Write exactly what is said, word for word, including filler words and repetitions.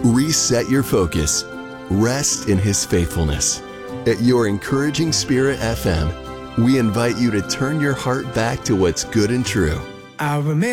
Reset your focus. Rest in His faithfulness. At Your Encouraging Spirit F M, we invite you to turn your heart back to what's good and true. I remember